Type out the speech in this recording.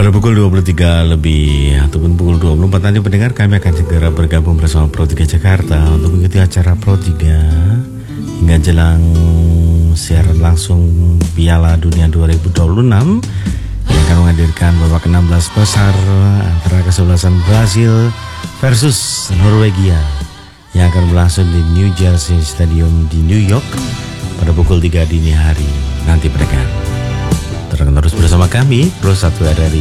Pada pukul 23 lebih ataupun pukul 24 nanti pendengar, kami akan segera bergabung bersama Pro 3 Jakarta untuk mengikuti acara Pro 3 hingga jelang siaran langsung Piala Dunia 2026 yang akan menghadirkan babak 16 besar antara kesebelasan Brasil versus Norwegia yang akan berlangsung di New Jersey Stadium di New York pada pukul 3 dini hari nanti pendengar. Terus bersama kami Pro 1 RRI